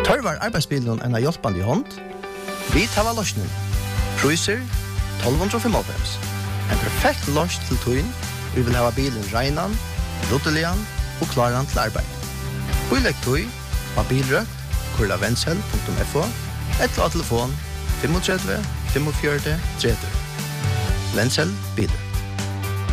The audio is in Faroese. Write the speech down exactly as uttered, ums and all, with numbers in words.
Tørvar arbeidsbilen en av hjelpende hånd. Vi tar løsningen. Cruiser tolv fem. En perfekt løs til tøyen. Vi vil ha bilen regnan, ruttelian og klaran til arbeid. Ulegg tøy av bilrøkt, kurla vensel punktum f o, eller av telefon tre fem fem fire tre tre. Vensel bilen.